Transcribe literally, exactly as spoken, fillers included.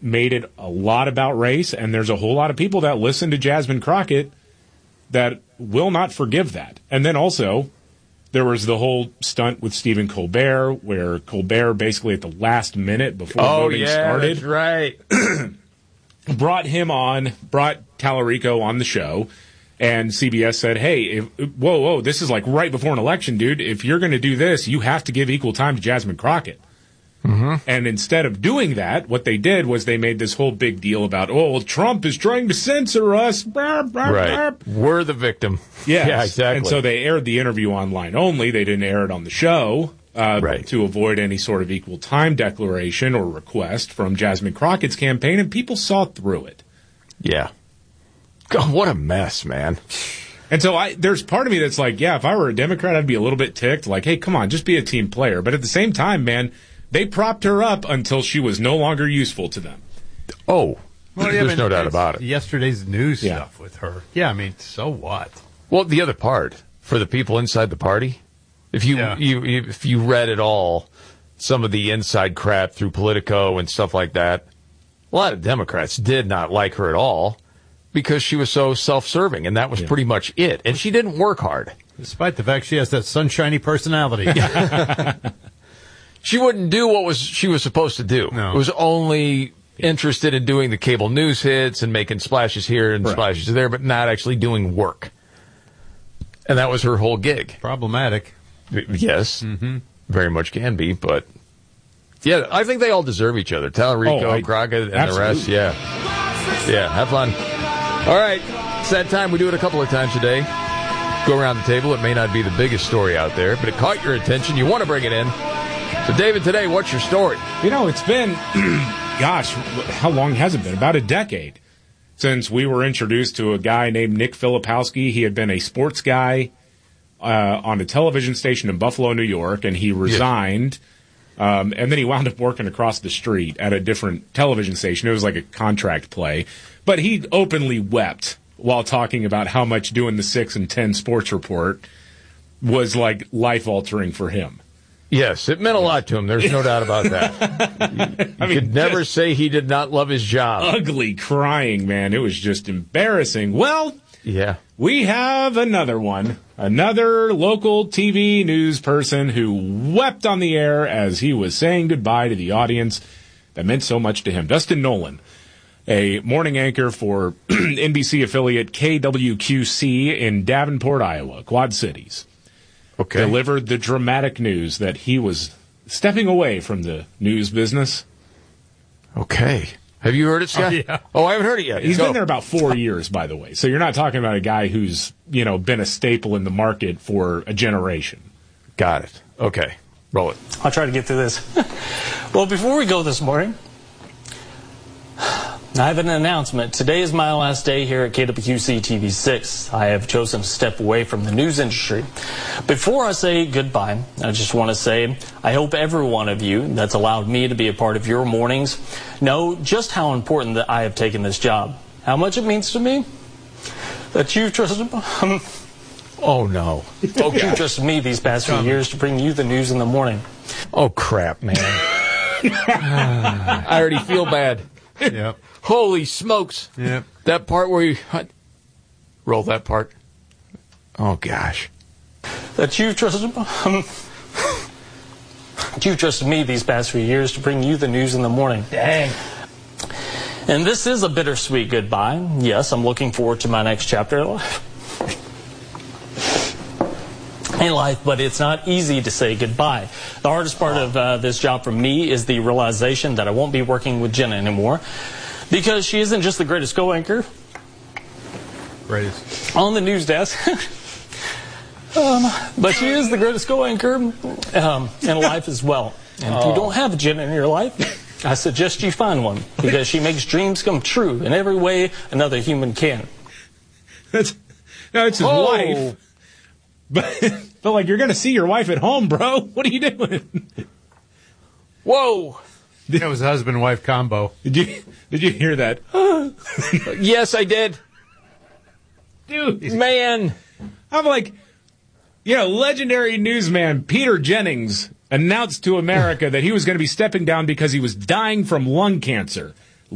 made it a lot about race, and there's a whole lot of people that listen to Jasmine Crockett that will not forgive that. And then also, there was the whole stunt with Stephen Colbert, where Colbert basically at the last minute before oh, voting yeah, started, that's right, brought him on, brought Tallarico on the show, and C B S said, hey, if, whoa, whoa, this is like right before an election, dude. If you're going to do this, you have to give equal time to Jasmine Crockett. Mm-hmm. And instead of doing that, what they did was they made this whole big deal about, oh, well, Trump is trying to censor us. Burp, burp, right. burp. We're the victim. Yes. Yeah, exactly. And so they aired the interview online only. They didn't air it on the show uh, right. to avoid any sort of equal time declaration or request from Jasmine Crockett's campaign, and people saw through it. Yeah. God, what a mess, man. And so I, there's part of me that's like, yeah, if I were a Democrat, I'd be a little bit ticked. Like, hey, come on, just be a team player. But at the same time, man, they propped her up until she was no longer useful to them. Oh, well, yeah, there's I mean, no doubt about it. Yesterday's news yeah. stuff with her. Yeah, I mean, so what? Well, the other part, for the people inside the party, if you, yeah. you if you read at all some of the inside crap through Politico and stuff like that, a lot of Democrats did not like her at all because she was so self-serving, and that was yeah. pretty much it. And she didn't work hard. Despite the fact she has that sunshiny personality. She wouldn't do what was she was supposed to do. No. It was only interested in doing the cable news hits and making splashes here and right. splashes there, but not actually doing work. And that was her whole gig. Problematic. Yes, mm-hmm. very much can be, but yeah, I think they all deserve each other. Tallarico, oh, I, Crockett, and absolutely. the rest. Yeah. Yeah, have fun. All right, it's that time. We do it a couple of times a day. Go around the table. It may not be the biggest story out there, but it caught your attention. You want to bring it in. So, David, today, what's your story? You know, it's been, gosh, how long has it been? About a decade since we were introduced to a guy named Nick Filipowski. He had been a sports guy uh, on a television station in Buffalo, New York, and he resigned. Yes. Um, and then he wound up working across the street at a different television station. It was like a contract play. But he openly wept while talking about how much doing the six and ten Sports Report was like life-altering for him. Yes, it meant a lot to him. There's no doubt about that. You, you I mean, could never say he did not love his job. Ugly crying, man. It was just embarrassing. Well, yeah, we have another one. Another local T V news person who wept on the air as he was saying goodbye to the audience that meant so much to him. Dustin Nolan, a morning anchor for N B C affiliate K W Q C in Davenport, Iowa, Quad Cities. Okay. Delivered the dramatic news that he was stepping away from the news business. Okay. Have you heard it, Scott? Oh, yeah. Oh, I haven't heard it yet. He's Go. been there about four years, by the way. So you're not talking about a guy who's, you know, been a staple in the market for a generation. Got it. Okay. Roll it. I'll try to get through this. Well, before we go this morning, I have an announcement. Today is my last day here at K W Q C T V six. I have chosen to step away from the news industry. Before I say goodbye, I just want to say I hope every one of you that's allowed me to be a part of your mornings know just how important that I have taken this job. How much it means to me that you've trusted um, Oh, no. Oh, you trusted me these past few years to bring you the news in the morning. Oh, crap, man. I already feel bad. Yep. Holy smokes. Yep. That part where you... Roll that part. Oh, gosh. That you've trusted... Um, you've trusted me these past few years to bring you the news in the morning. Dang. And this is a bittersweet goodbye. Yes, I'm looking forward to my next chapter of life. in life, but it's not easy to say goodbye. The hardest part of uh, this job for me is the realization that I won't be working with Jenna anymore, because she isn't just the greatest co-anchor greatest on the news desk, um, but she is the greatest co-anchor um, in life as well. And if you don't have Jenna in your life, I suggest you find one, because she makes dreams come true in every way another human can. That's, no, it's his Whoa. wife. But, but, like, you're going to see your wife at home, bro. What are you doing? Whoa. That was a husband-wife combo. Did you did you hear that? Yes, I did. Dude. Man. I'm like, you know, legendary newsman Peter Jennings announced to America that he was going to be stepping down because he was dying from lung cancer.